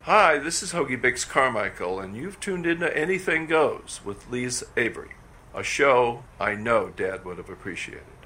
Hi, this is Hoagie Bix Carmichael, and you've tuned into Anything Goes with Lise Avery, a show I know Dad would have appreciated.